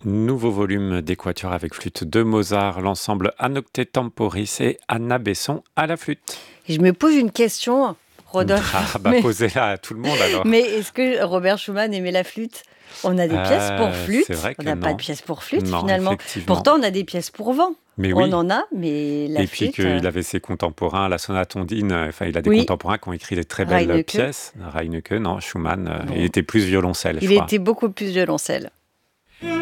Nouveau volume des quatuors avec flûte de Mozart, l'ensemble Anocte Temporis et Anna Besson à la flûte. Et je me pose une question, Rodolphe. Posez-la à tout le monde alors. Mais est-ce que Robert Schumann aimait la flûte ? On a des pièces pour flûte, c'est vrai que on n'a pas non. de pièces pour flûte Non, finalement. effectivement. Pourtant, on a des pièces pour vent. Mais oui. On en a, mais la Et puis flûte... qu'il avait ses contemporains, la sonate ondine, il a des Oui. contemporains qui ont écrit des très belles Reinecke. pièces. Reinecke, non, Schumann, Bon. il était plus violoncelle, je Il crois. était beaucoup plus violoncelle.